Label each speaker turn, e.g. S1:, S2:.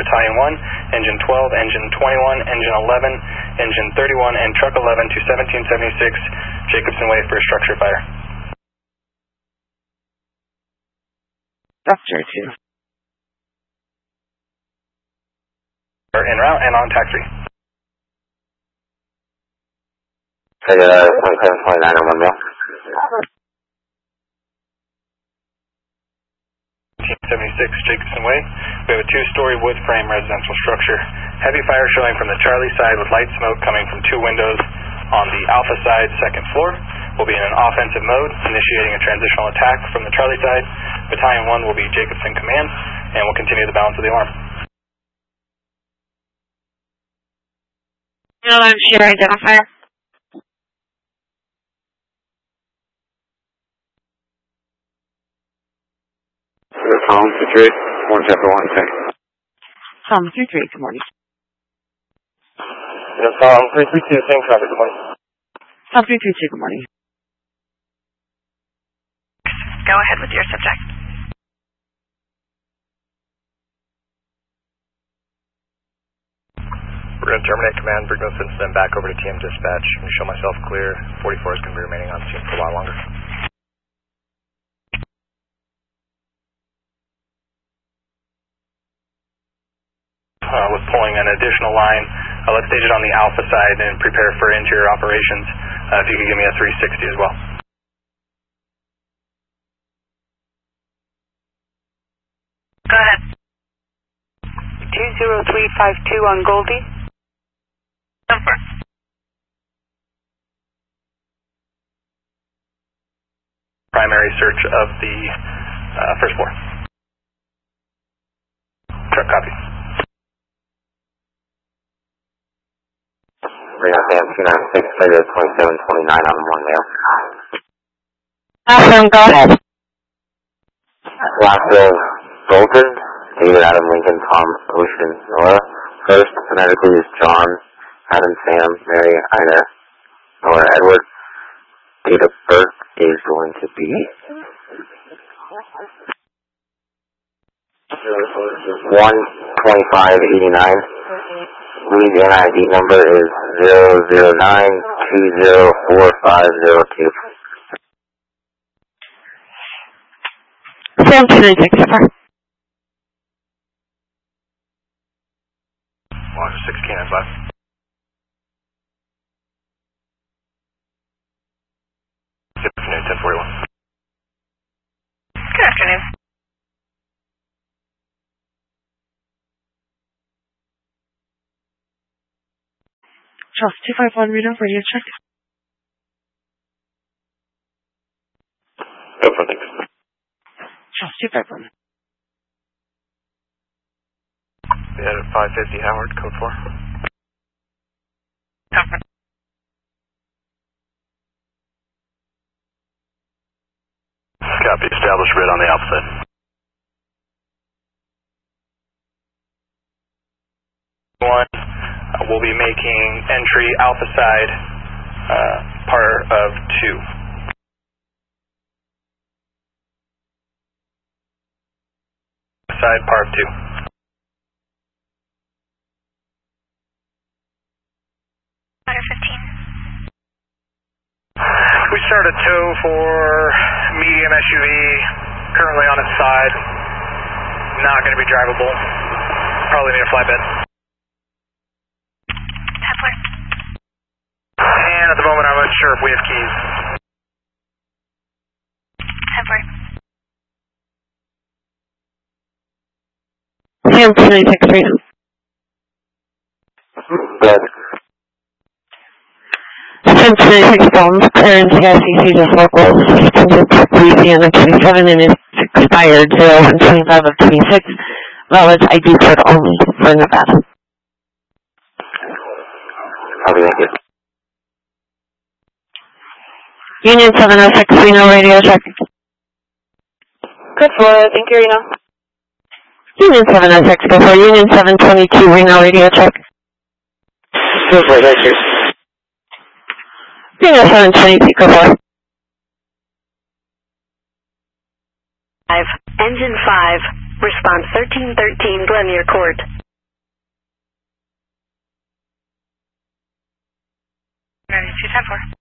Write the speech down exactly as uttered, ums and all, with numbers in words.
S1: Battalion one, Engine twelve, Engine twenty-one, Engine eleven, Engine thirty-one, and Truck eleven to seventeen seventy-six Jacobson Way for a structure fire.
S2: Structure two.
S1: En route and on taxi.
S3: Hey, uh, twenty-seven twenty-nine on one mil.
S1: seventeen seventy-six Jacobson Way. We have a two-story wood frame residential structure. Heavy fire showing from the Charlie side with light smoke coming from two windows on the Alpha side, second floor. We'll be in an offensive mode, initiating a transitional attack from the Charlie side. Battalion one will be Jacobson Command, and we'll continue the balance of the alarm.
S2: Alarm shooter identifier.
S3: Tom, three three, one chapter one, check.
S2: Tom, three three, good morning.
S3: Yes, Tom, three three two, same traffic, good morning.
S2: Tom, three three two, good morning.
S4: Go ahead with your subject.
S1: We're going to terminate command, bring this incident back over to T M dispatch, and show myself clear. forty-four is going to be remaining on scene for a while longer. Uh, with pulling an additional line, uh, let's stage it on the Alpha side and prepare for interior operations. Uh, if you could give me a three sixty as well.
S4: Go ahead. two zero three five two on Goldie. Number.
S1: Primary search of the uh, first floor. Truck copy.
S3: Bring up Dan two nine six, later twenty-seven twenty-nine on one mil.
S2: Awesome, go ahead.
S3: Last of Bolton, David Adam Lincoln, Tom Ocean, Nora. First, phonetically is John, Adam Sam, Mary Ida, Nora Edward. Date of birth is going to be one twenty-five eighty-nine. Louisiana I D number is zero zero nine two zero four five zero two.
S2: Sam two nine six, sir.
S1: Watch sixteen and five. Good afternoon, ten forty-one.
S4: Good afternoon.
S2: Charles two five one, read over, radio check.
S3: Go for things.
S2: Charles two five one.
S1: We had a five fifty Howard, code four.
S4: Number.
S1: Copy, established grid on the Alpha side. One, uh, we'll be making entry Alpha side uh, part of two. Side part of two.
S4: fifteen.
S1: We start a tow for medium S U V, currently on its side. Not going to be drivable. Probably need a flatbed.
S4: Headler.
S1: And at the moment, I'm unsure if we have keys.
S4: Headler.
S2: Sam two nine six, read.
S3: Good.
S2: Sam two nine six, phones, clearance, S E C, just local, Louisiana twenty-seven, and it's expired zero one twenty-five of twenty-six. Valid I D code only for Nevada.
S3: Copy, thank you.
S2: Union seven oh six, Reno radio check.
S4: Good for it. Thank you, Reno.
S2: Union seven oh six, go for Union seven twenty-two, Reno radio check.
S3: Go for it, thank you.
S2: Reno seven twenty-two, go for.
S4: Five. Engine five. Response thirteen thirteen, Glenmere Court. two ten four.